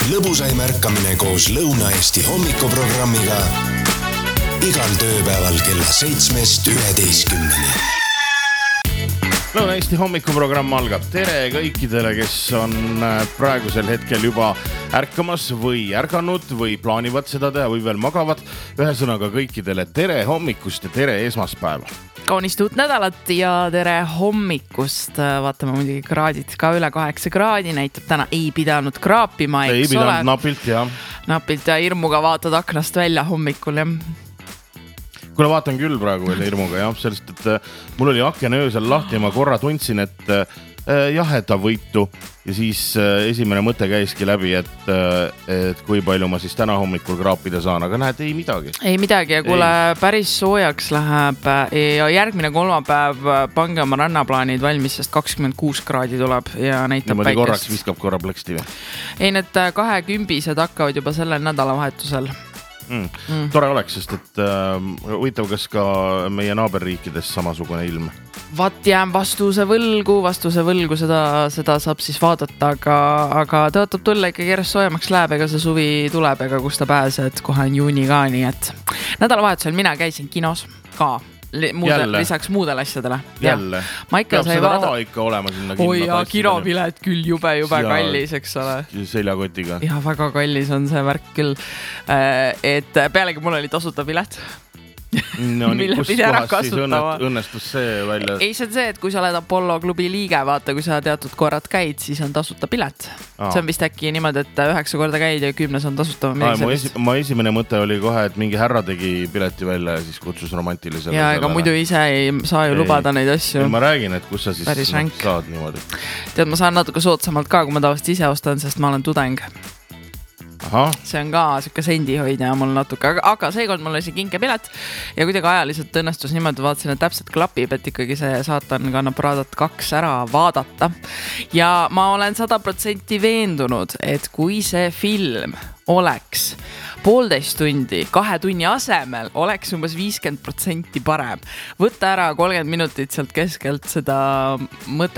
Lõbusaim ärkamine koos Lõuna-Eesti hommikuprogrammiga igal tööpäeval kella 7-11. Lõuna-Eesti hommikuprogramm algab. Tere kõikidele, kes on praegusel hetkel juba ärkamas või ärganud või plaanivad seda teha või veel magavad. Ühesõnaga kõikidele tere hommikust ja tere esmaspäeva. Kaunist uut nädalat ja tere hommikust. Vaatame muidugi kraadid ka üle 8 kraadi. Näitab täna ei pidanud kraapima. Ei pidanud napilt, jah. Napilt ja hirmuga vaatad aknast välja hommikul, jah. Kuule, vaatan küll praegu veel hirmuga, jah, sellest, et mul oli aken öösel lahti ja ma korra tundsin, et jaheda võitu ja siis esimene mõte käiski läbi, et kui palju ma siis täna hommikul kraapida saan, aga näed, ei midagi. Ei midagi ja kuule, päris soojaks läheb ja järgmine kolmapäev pange oma rannaplaanid valmis, sest 26 kraadi tuleb ja näitab päikest. Korraks viskab korra pleksti või? Ei, need 20 hakkavad juba sellel nädalavahetusel. Tore oleks, sest et huvitav, kas ka meie naaberriikides samasugune ilm? Vaat jääm vastuse võlgu, seda saab siis vaadata, aga tõotab tulla ikkagi järjest soojemaks läheb, ega see suvi tuleb, ega kus ta pääsed, kohe on juuni ka, nii et nädalavahetusel mina käisin kinos ka. Lisaks muudele asjadele. Jälle. Peab seda raha ikka olema sinna kinno. Oi ja kinopilet küll jube kallis, eks ole. Seljakotiga. Ja väga kallis on see värk küll. Et pealegi mul oli tasuta pilet. No nii, kus kohas siis õnnestus see välja? Ei, see on see, et kui sa oled Apollo klubi liige, vaata, kui sa teatud korrad käid, siis on tasuta pilet. See on vist äkki niimoodi, et 9 korda käid ja 10 on tasuta. Ma esimene mõte oli kohe, et mingi härra tegi pileti välja ja siis kutsus romantilisele. Ja ega muidu ise ei saa ju lubada neid asju. Ma räägin, et kus sa siis saad niimoodi. Tead, ma saan natuke soodsamalt ka, kui ma tavaliselt ise ostan, sest ma olen tudeng. Aha. See on ka siuke sendihoidja mul natuke, aga seekord mul oli see kinkepilet ja kuidagi ajaliselt õnnestus niimoodi vaatasin, et täpselt klapib, et ikkagi see saatan kannab Pradat 2 ära vaadata. Ja ma olen 100% veendunud, et kui see film oleks 1,5 tundi, 2 tunni asemel oleks umbes 50% parem. Võtta ära 30 minutit sealt keskelt seda mõtet